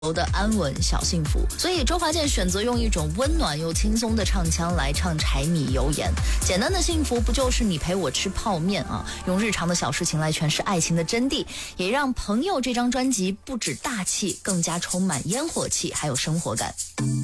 的安稳小幸福。所以周华健选择用一种温暖又轻松的唱腔来唱柴米油盐。简单的幸福不就是你陪我吃泡面啊？用日常的小事情来诠释爱情的真谛，也让朋友这张专辑不止大气，更加充满烟火气还有生活感。